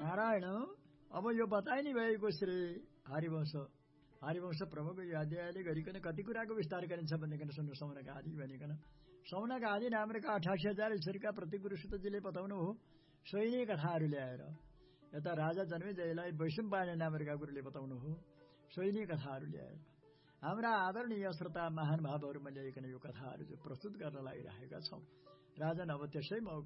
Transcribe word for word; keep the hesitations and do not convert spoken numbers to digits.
नारायण अब यो बताइने भएको श्री हरिवंश हरिवंश प्रमुख यो अध्यायले गरिकन कति कुराको विस्तार गरिन्छ भनिकन सुन्नु सौनक आदि भनिकन सौनक आदि नामका अठासी हजार ईश्वरका प्रति गुरुसुतजीले बताउनु हो सोही कथाहरू ल्याएर यता राजा जन्मेजयलाई वैशम्पायन नामका गुरुले बताउनु हो सोही कथाहरू ल्याएर हाम्रा आदरणीय श्रोता महान भावहरूमा ल्याइकन यो कथाहरू जो प्रस्तुत गर्न लागिरहेका छौं राजन अब त्यसै